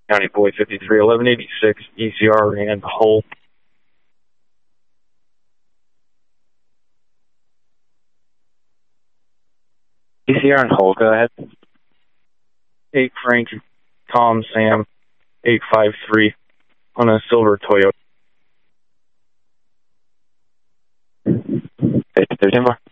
County Boy 53, 1186, ECR and Hull. ECR and Hull, go ahead. 8 Frank, Tom, Sam, 853 on a silver Toyota. 8 more.